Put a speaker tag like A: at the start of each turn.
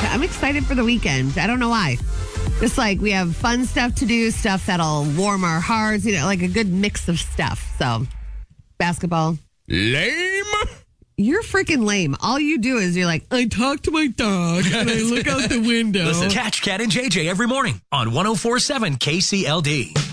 A: I'm excited for the weekend. I don't know why. Just like we have fun stuff to do, stuff that'll warm our hearts, like a good mix of stuff. So, basketball.
B: Lame.
A: You're freaking lame. All you do is you're like, I talk to my dog and I look out the window.
C: Listen, catch Cat and JJ every morning on 104.7 KCLD.